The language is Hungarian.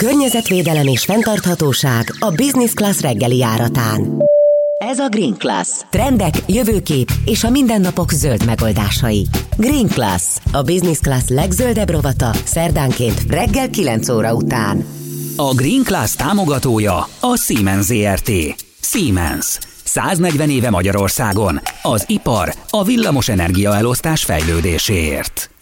Környezetvédelem és fenntarthatóság a Business Class reggeli járatán. Ez a Green Class. Trendek, jövőkép és a mindennapok zöld megoldásai. Green Class, a Business Class legzöldebb rovata szerdánként reggel 9 óra után. A Green Class támogatója a Siemens Zrt. Siemens. 140 éve Magyarországon. Az ipar, a villamos energiaelosztás fejlődéséért.